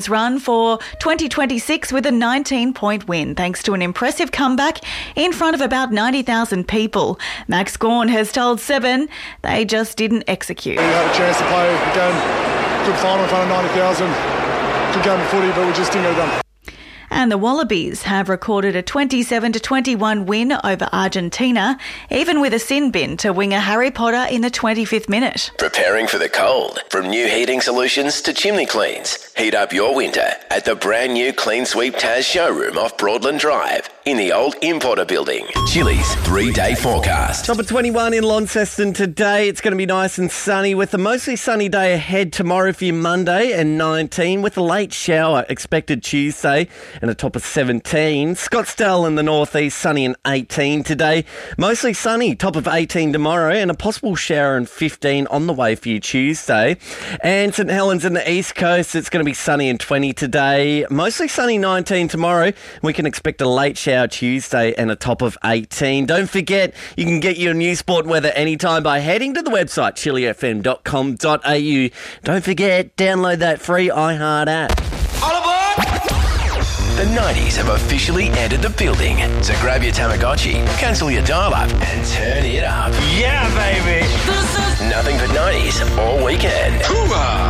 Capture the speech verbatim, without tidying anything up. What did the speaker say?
run for twenty twenty-six with a nineteen-point win thanks to an impressive comeback in front of about ninety thousand people. Max Gawn has told Seven they just didn't execute. We had a chance to play a game, good final in front of ninety thousand, good game of footy, but we just didn't get it done. And the Wallabies have recorded a twenty-seven to twenty-one win over Argentina, even with a sin bin to winger Harry Potter in the twenty-fifth minute. Preparing for the cold. From new heating solutions to chimney cleans. Heat up your winter at the brand new Clean Sweep Taz showroom off Broadland Drive in the old Importer building. Chili's three-day forecast. Top of twenty-one in Launceston today. It's going to be nice and sunny with a mostly sunny day ahead tomorrow for your Monday, and nineteen with a late shower expected Tuesday and a top of seventeen. Scottsdale in the northeast, sunny and eighteen today. Mostly sunny, top of eighteen tomorrow, and a possible shower and fifteen on the way for you Tuesday. And St Helens in the east coast, it's going to be sunny and twenty today. Mostly sunny, nineteen tomorrow. We can expect a late shower Tuesday and a top of eighteen. Don't forget, you can get your new sport weather anytime by heading to the website chili f m dot com dot a u. Don't forget, download that free iHeart app. The nineties have officially entered the building. So grab your Tamagotchi, cancel your dial-up and turn it up. Yeah, baby! Nothing but nineties all weekend. Hoo-ah!